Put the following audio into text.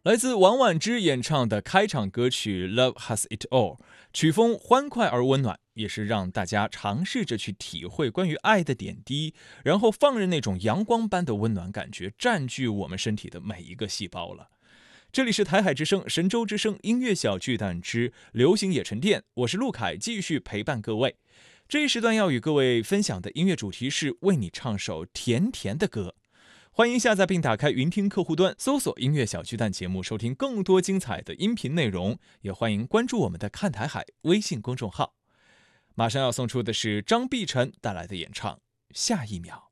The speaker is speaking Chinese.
来自王菀之演唱的开场歌曲《Love Has It All》，曲风欢快而温暖，也是让大家尝试着去体会关于爱的点滴，然后放任那种阳光般的温暖感觉占据我们身体的每一个细胞了。这里是台海之声、神州之声音乐小巨蛋之流行野沉淀，我是陆凯，继续陪伴各位。这一时段要与各位分享的音乐主题是为你唱首甜甜的歌。欢迎下载并打开云听客户端，搜索音乐小巨蛋节目，收听更多精彩的音频内容。也欢迎关注我们的看台海微信公众号。马上要送出的是张碧晨带来的演唱《下一秒》。